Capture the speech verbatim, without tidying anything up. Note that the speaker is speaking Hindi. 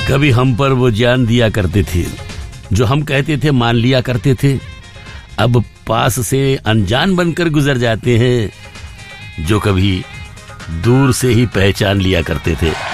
कभी हम पर वो जान दिया करते थे, जो हम कहते थे मान लिया करते थे। अब पास से अनजान बनकर गुजर जाते हैं, जो कभी दूर से ही पहचान लिया करते थे।